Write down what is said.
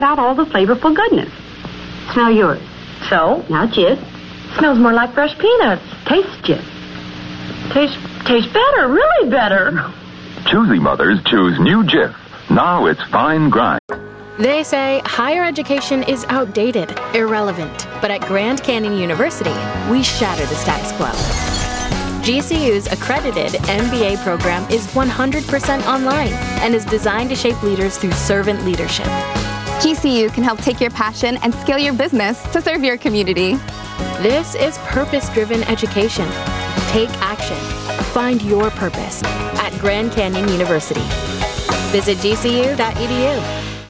out all the flavorful goodness. Smell yours. So? Now, Jif. Smells more like fresh peanuts. Taste Jif. Tastes better, really better. Choosy mothers choose new Jif. Now it's fine grind. They say higher education is outdated, irrelevant. But at Grand Canyon University, we shatter the status quo. GCU's accredited MBA program is 100% online and is designed to shape leaders through servant leadership. GCU can help take your passion and scale your business to serve your community. This is purpose-driven education. Take action. Find your purpose at Grand Canyon University. Visit gcu.edu.